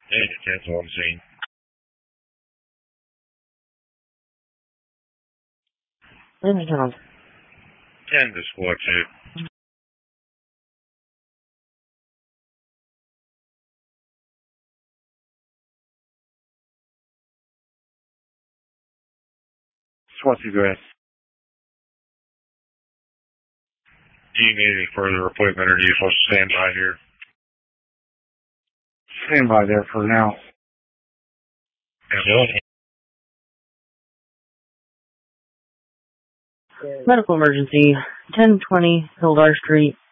And cancel on scene. John. 10 to squad 2. SWAT 2, go ahead. Do you need any further equipment or do you supposed to stand by here? Stand by there for now. Medical emergency, 1020 Hildar Street.